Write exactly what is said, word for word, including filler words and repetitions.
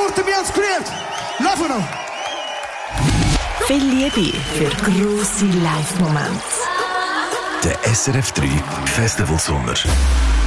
Worte, wir haben es geliebt. Laufen noch. Viel Liebe für grosse Live-Momente. Der S R F drei Festival Sommer.